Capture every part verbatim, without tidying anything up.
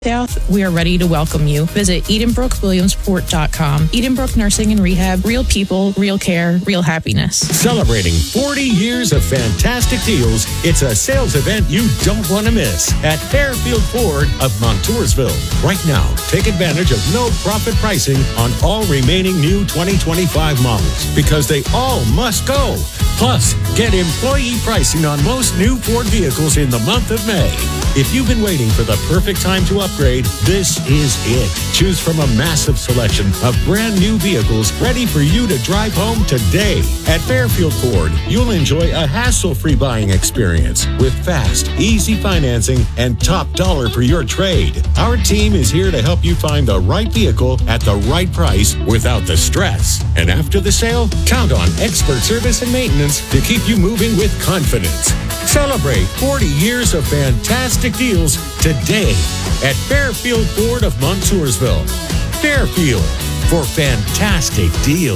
South, we are ready to welcome you. Visit Edenbrook Williamsport dot com. Edenbrook Nursing and Rehab, real people, real care, real happiness. Celebrating forty years of fantastic deals, it's a sales event you don't want to miss at Fairfield Ford of Montoursville. Right now, take advantage of no profit pricing on all remaining new twenty twenty-five models because they all must go. Plus, get employee pricing on most new Ford vehicles in the month of May. If you've been waiting for the perfect time to upgrade, this is it. Choose from a massive selection of brand new vehicles ready for you to drive home today. At Fairfield Ford, you'll enjoy a hassle-free buying experience with fast, easy financing and top dollar for your trade. Our team is here to help you find the right vehicle at the right price without the stress. And after the sale, count on expert service and maintenance to keep you moving with confidence. Celebrate forty years of fantastic deals today at Fairfield Ford of Montoursville. Fairfield for fantastic deals.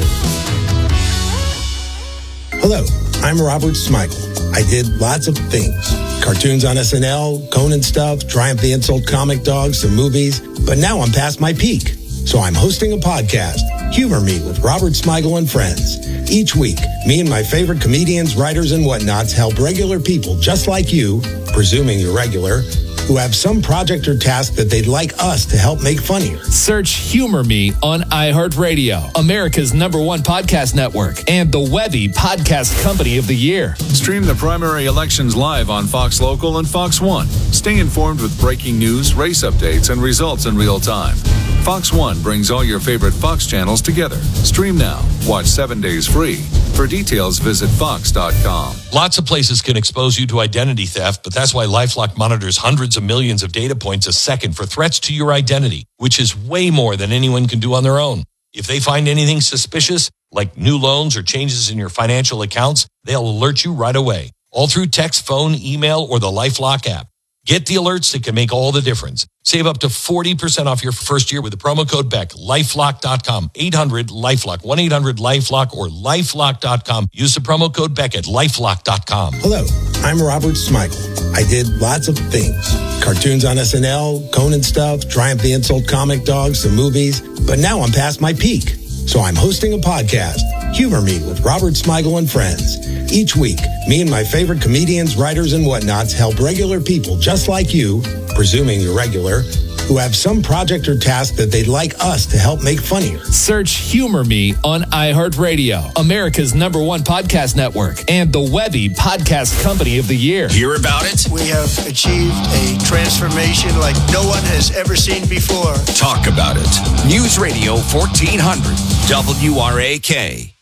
Hello, I'm Robert Smigel. I did lots of things. Cartoons on S N L, Conan stuff, Triumph the Insult comic dogs, some movies. But now I'm past my peak. So I'm hosting a podcast, Humor Me with Robert Smigel and Friends. Each week, me and my favorite comedians, writers, and whatnots help regular people just like you, presuming you're regular, who have some project or task that they'd like us to help make funnier. Search Humor Me on iHeartRadio, America's number one podcast network, and the Webby Podcast Company of the Year. Stream the primary elections live on Fox Local and Fox One. Stay informed with breaking news, race updates, and results in real time. Fox One brings all your favorite Fox channels together. Stream now. Watch seven days free. For details, visit fox dot com. Lots of places can expose you to identity theft, but that's why LifeLock monitors hundreds of millions of data points a second for threats to your identity, which is way more than anyone can do on their own. If they find anything suspicious, like new loans or changes in your financial accounts, they'll alert you right away, all through text, phone, email, or the LifeLock app. Get the alerts that can make all the difference. Save up to forty percent off your first year with the promo code Beck. lifelock dot com, eight hundred LifeLock, one eight hundred LifeLock, or lifelock dot com. Use the promo code Beck at lifelock dot com. Hello, I'm Robert Smigel. I did lots of things. Cartoons on S N L, Conan stuff, Triumph the Insult comic dogs, some movies. But now I'm past my peak. So I'm hosting a podcast, Humor Me with Robert Smigel and Friends. Each week, me and my favorite comedians, writers, and whatnots help regular people just like you, presuming you're regular, who have some project or task that they'd like us to help make funnier. Search Humor Me on iHeartRadio, America's number one podcast network, and the Webby Podcast Company of the Year. Hear about it? We have achieved a transformation like no one has ever seen before. Talk about it. News Radio fourteen hundred, W R A K.